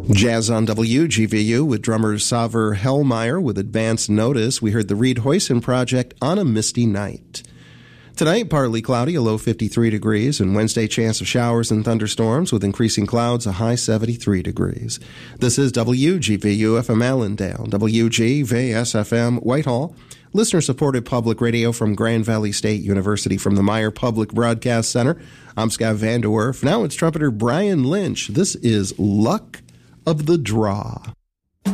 Jazz on WGVU with drummer Saver Hellmeyer with Advance Notice. We heard the Reed Hoyson Project On a Misty Night. Tonight, partly cloudy, a low 53 degrees, and Wednesday, chance of showers and thunderstorms with increasing clouds, a high 73 degrees. This is WGVU FM Allendale, WGVS-FM Whitehall, listener-supported public radio from Grand Valley State University from the Meyer Public Broadcast Center. I'm Scott Vanderwerf. Now it's trumpeter Brian Lynch. This is Luck of the Draw.